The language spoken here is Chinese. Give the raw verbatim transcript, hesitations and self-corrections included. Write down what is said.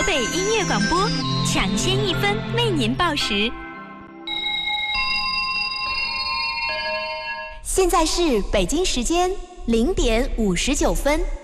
河北音乐广播，抢先一分为您报时。 现在是北京时间零点五十九分。